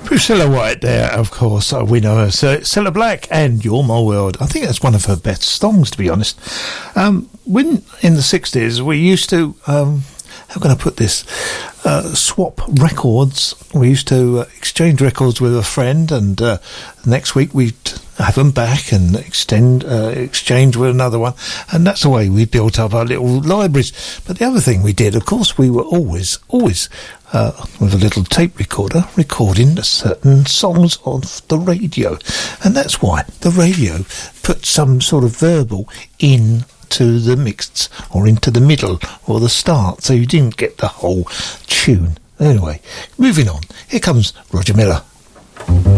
Priscilla White there, of course. We know her. So Cilla Black and You're My World. I think that's one of her best songs, to be honest. When in the 60s, we used to, how can I put this? Swap records. We used to exchange records with a friend, and next week we'd have them back and exchange with another one, and that's the way we built up our little libraries. But the other thing we did, of course, we were always with a little tape recorder recording certain songs on the radio, and that's why the radio put some sort of verbal into the mix or into the middle or the start, so you didn't get the whole tune. Anyway, moving on. Here comes Roger Miller.